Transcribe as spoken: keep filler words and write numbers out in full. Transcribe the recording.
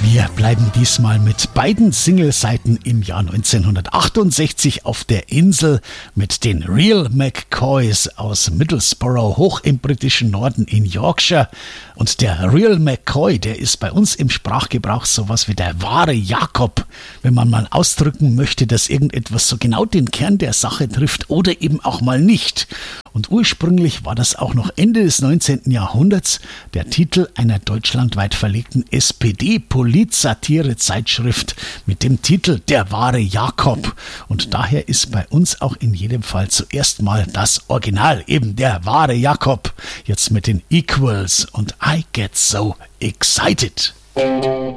Wir bleiben diesmal mit beiden Singleseiten im Jahr neunzehnhundertachtundsechzig auf der Insel mit den Real McCoys aus Middlesbrough hoch im britischen Norden in Yorkshire. Und der Real McCoy, der ist bei uns im Sprachgebrauch sowas wie der wahre Jakob, wenn man mal ausdrücken möchte, dass irgendetwas so genau den Kern der Sache trifft oder eben auch mal nicht. Und ursprünglich war das auch noch Ende des neunzehnten Jahrhunderts der Titel einer deutschlandweit verlegten S P D-Polit-Satire-Zeitschrift mit dem Titel Der wahre Jakob. Und daher ist bei uns auch in jedem Fall zuerst mal das Original, eben der wahre Jakob, jetzt mit den Equals und I Get So Excited.